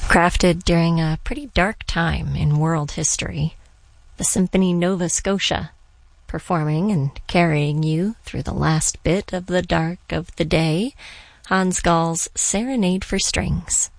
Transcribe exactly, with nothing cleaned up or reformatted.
Crafted during a pretty dark time in world history, the Symphony Nova Scotia, performing and carrying you through the last bit of the dark of the day, Hans Gall's Serenade for Strings.